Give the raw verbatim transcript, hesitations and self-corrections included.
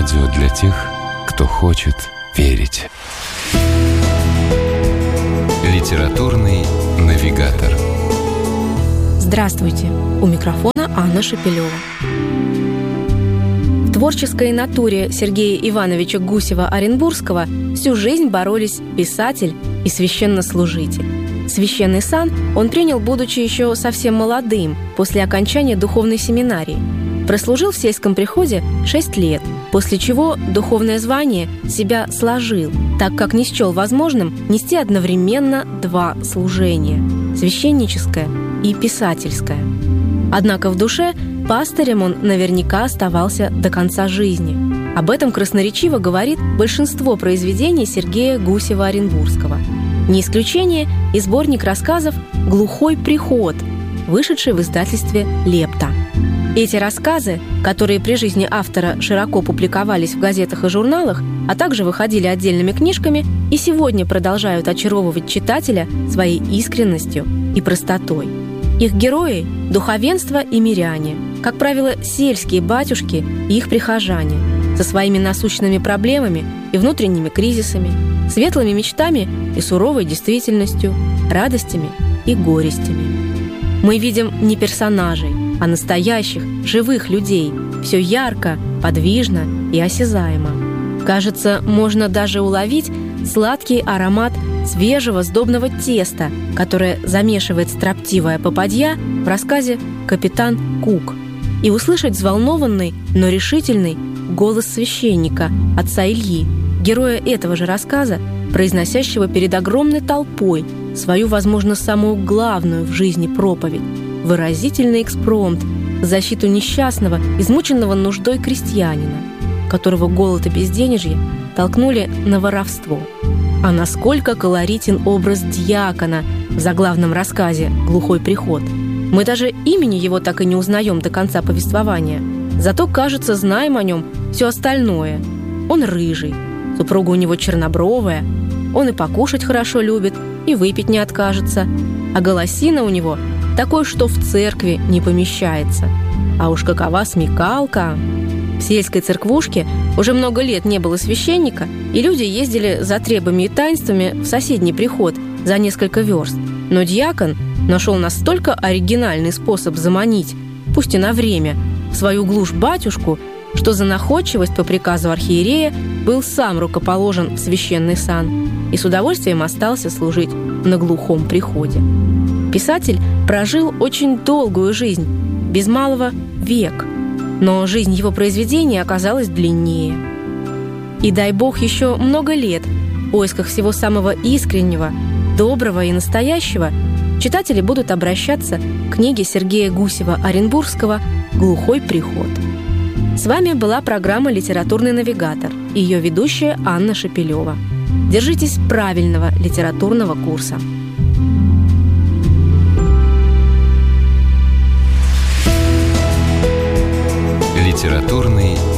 Радио для тех, кто хочет верить. Литературный навигатор. Здравствуйте! У микрофона Анна Шепелева. В творческой натуре Сергея Ивановича Гусева-Оренбургского всю жизнь боролись писатель и священнослужитель. Священный сан он принял, будучи еще совсем молодым, после окончания духовной семинарии. Прослужил в сельском приходе шесть лет, после чего духовное звание себя сложил, так как не счел возможным нести одновременно два служения – священническое и писательское. Однако в душе пастырем он наверняка оставался до конца жизни. Об этом красноречиво говорит большинство произведений Сергея Гусева-Оренбургского. Не исключение и сборник рассказов «Глухой приход», вышедший в издательстве «Лепта». Эти рассказы, которые при жизни автора широко публиковались в газетах и журналах, а также выходили отдельными книжками, и сегодня продолжают очаровывать читателя своей искренностью и простотой. Их герои – духовенство и миряне, как правило, сельские батюшки и их прихожане, со своими насущными проблемами и внутренними кризисами, светлыми мечтами и суровой действительностью, радостями и горестями. Мы видим не персонажей, а настоящих, живых людей, все ярко, подвижно и осязаемо. Кажется, можно даже уловить сладкий аромат свежего сдобного теста, которое замешивает строптивая попадья в рассказе «Капитан Кук», и услышать взволнованный, но решительный голос священника, отца Ильи, героя этого же рассказа, произносящего перед огромной толпой свою, возможно, самую главную в жизни проповедь, выразительный экспромт в защиту несчастного, измученного нуждой крестьянина, которого голод и безденежье толкнули на воровство. А насколько колоритен образ дьякона в заглавном рассказе «Глухой приход». Мы даже имени его так и не узнаем до конца повествования. Зато, кажется, знаем о нем все остальное. Он рыжий, супруга у него чернобровая, он и покушать хорошо любит, и выпить не откажется, а голосина у него такой, что в церкви не помещается. А уж какова смекалка! В сельской церквушке уже много лет не было священника, и люди ездили за требами и таинствами в соседний приход за несколько верст. Но дьякон нашел настолько оригинальный способ заманить, пусть и на время, в свою глушь батюшку, что за находчивость по приказу архиерея был сам рукоположен в священный сан и с удовольствием остался служить на глухом приходе. Писатель прожил очень долгую жизнь, без малого век, но жизнь его произведения оказалась длиннее. И дай бог еще много лет в поисках всего самого искреннего, доброго и настоящего читатели будут обращаться к книге Сергея Гусева-Оренбургского «Глухой приход». С вами была программа «Литературный навигатор» и ее ведущая Анна Шепелева. Держитесь правильного литературного курса. Литературный